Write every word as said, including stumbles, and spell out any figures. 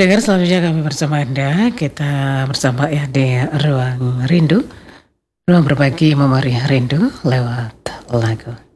pendengar, selanjutnya kami bersama Anda, kita bersama ya di Ruang Rindu, ruang berbagi memori rindu lewat lagu.